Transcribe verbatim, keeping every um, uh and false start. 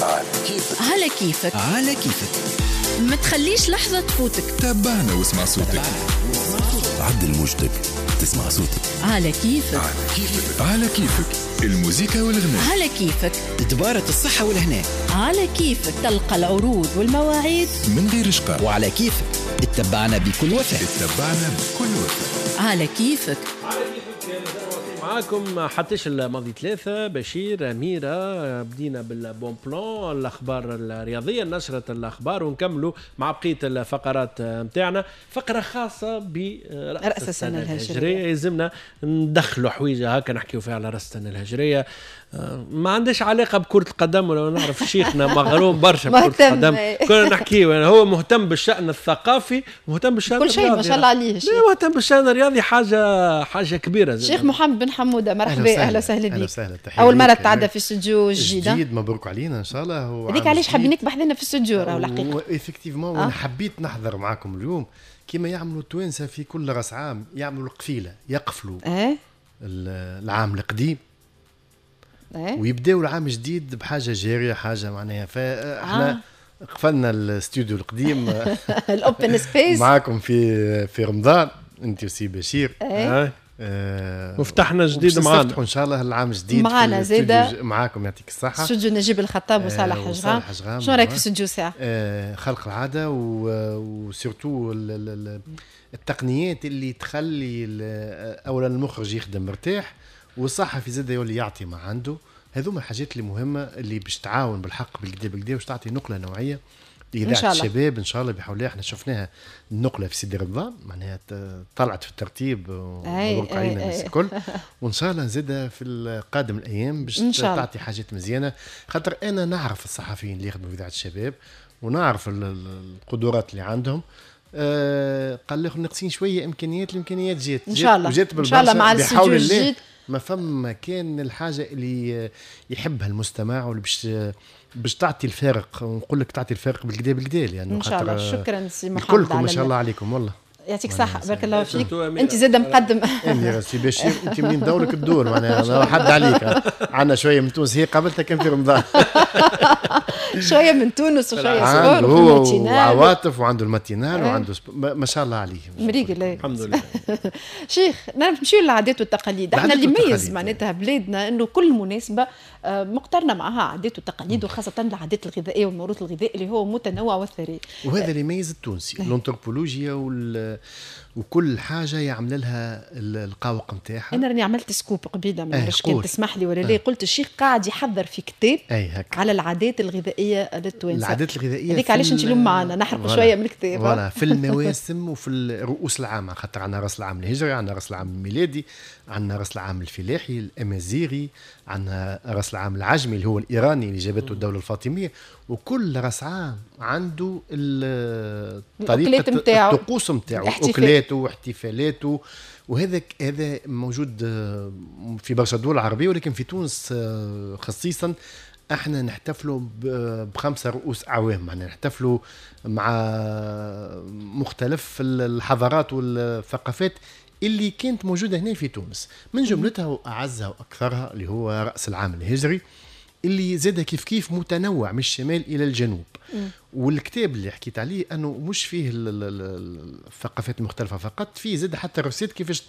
على كيفك. على كيفك على كيفك. ما تخليش لحظة تفوتك. تابعنا واسمع صوتك. عدل موجتك تسمع صوتك. على كيفك. على كيفك. على كيفك. الموسيقى والغناء على كيفك. تبارة الصحة والهناء. على كيفك تلقى العروض والمواعيد من غير إشقاء. وعلى كيفك اتبعنا بكل وفاء. اتبعنا بكل وفاء. على كيفك. معاكم حتىش الماضي ثلاثة بشير أميرة. بدينا بالبون بلان الأخبار الرياضية، نشرة الأخبار، ونكملوا مع بقية الفقرات متاعنا. فقرة خاصة برأس السنة الهجرية، يلزمنا ندخلوا حويجة هكا نحكيوا فيها على رأس السنة الهجرية. ما عندش علاقة بكرة القدم، ولا نعرف شيخنا مغروم برشا بكرة القدم. كنا نحكيه هو مهتم بالشأن الثقافي، مهتم بالشأن كل شيء ما شاء الله عليه. مهتم بالشأن الرياضي، حاجة حاجة كبيرة. شيخ محمد بن حمودة مرحبا، اهلا وسهلا بك. اول مره تعدى في الاستوديو الجديد. جديد مبروك علينا ان شاء الله. هذيك علاش حابين نكبح لنا في الاستوديو راهو الحقيقه. ايفيكتيفمون وانا حبيت نحضر معاكم اليوم كما يعملوا التوانسه في كل راس عام، يعملوا القفيله، يقفلوا اه العام القديم اه ويبداوا العام الجديد بحاجه جاريه، حاجه معناها. فاحنا آه. قفلنا الاستوديو القديم الاوبن سبيس معاكم في في رمضان انت وسي بشير. اه آه وفتحنا جديد معانا ان شاء الله العام الجديد معانا زيدا معاكم يعطيك الصحه. استوديو نجيب الخطاب وصالح آه حجغام. شنو رايك في استوديو ساعه؟ آه خلق العاده وسورتو التقنيات اللي تخلي اولا المخرج يخدم مرتاح والصحفي زاد يولي يعطي ما عنده. هذوما الحاجات اللي مهمه اللي باش تعاون بالحق بالكدا بالكدا باش تعطي نقله نوعيه لإذاعة الشباب إن شاء الله بحول الله. احنا شفناها النقلة في سيدي رمضان معناها طلعت في الترتيب ومبروك علينا الناس الكل. وإن شاء الله نزيدها في القادم الأيام باش تعطي حاجات مزيانة، خاطر أنا نعرف الصحفيين اللي يخدموا في إذاعة الشباب ونعرف القدرات اللي عندهم. أه قال لهم ناقصين شوية إمكانيات، الإمكانيات جات إن شاء الله وجات إن شاء الله مع الاستوديو الجديد. ما فما كان الحاجة اللي يحبها المستمع واللي باش باش تعطي الفارق، ونقول لك تعطي الفارق بالكدا بالكدا يعني ان شاء الله. شكرا سي محمد كلكم ما شاء الله عليكم والله يعطيك صحة بارك الله فيك. انت زاد مقدم اني سي بشير انت منين دورك الدور معناها حد عليك. عندنا شويه من تونس، هي قابلتها كان في رمضان شويه من تونس وشويه عنده هو وعواطف وعنده الماتينال وعنده ما شاء الله عليه مريق الحمد لله. شيخ نعرف نمشيو للعادات والتقاليد. احنا اللي يميز معناتها بلادنا انه كل مناسبه مقترنه معها عادات وتقاليد، وخاصه العادات الغذائيه والموروث الغذائي اللي هو متنوع وثري. وهذا اللي يميز التونسي الانثروبولوجيا وال وكل حاجة يعمل لها القاوق نتاعها. أنا راني عملت سكوب قبيلة ما نعرفش كان تسمح لي ولا لا. قلت الشيخ قاعد يحضر في كتاب على العادات الغذائية للتوانسة. العادات الغذائية هذيك علاش انت اليوم معنا نحرق شوية من الكتاب. فوالا في المواسم وفي الرؤوس العامة، خاطر عندنا راس العام الهجري، عندنا راس العام الميلادي، عندنا راس العام الفلاحي الأمازيغي، عندنا راس العام العجمي اللي هو الإيراني اللي جابته الدولة الفاطمية. وكل راس عام عنده الطريقة الطقوس نتاعو، أكلاته واحتفالاته. وهذا هذا موجود في برشا دول عربية، ولكن في تونس خصيصا احنا نحتفلوا بخمسة رؤوس أعوام، معناها نحتفلوا مع مختلف الحضارات والثقافات اللي كانت موجودة هنا في تونس، من جملتها وأعزها وأكثرها اللي هو رأس العام الهجري اللي زاد كيف كيف متنوع من الشمال إلى الجنوب. م. والكتاب اللي حكيت عليه أنه مش فيه الثقافات المختلفة فقط، فيه زاد حتى الرسيد كيفاش